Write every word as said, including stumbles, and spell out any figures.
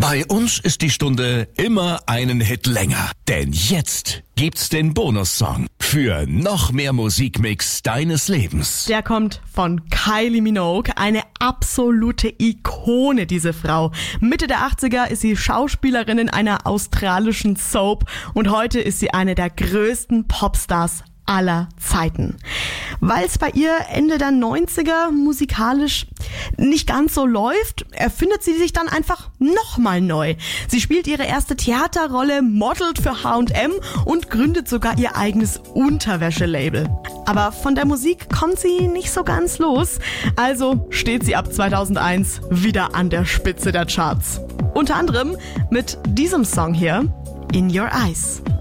Bei uns ist die Stunde immer einen Hit länger. Denn jetzt gibt's den Bonussong für noch mehr Musikmix deines Lebens. Der kommt von Kylie Minogue, eine absolute Ikone, diese Frau. Mitte der achtziger ist sie Schauspielerin in einer australischen Soap und heute ist sie eine der größten Popstars aller Zeiten. Weil es bei ihr Ende der neunziger musikalisch nicht ganz so läuft, erfindet sie sich dann einfach nochmal neu. Sie spielt ihre erste Theaterrolle, modelt für H und M und gründet sogar ihr eigenes Unterwäschelabel. Aber von der Musik kommt sie nicht so ganz los, also steht sie ab zweitausendeins wieder an der Spitze der Charts. Unter anderem mit diesem Song hier, In Your Eyes.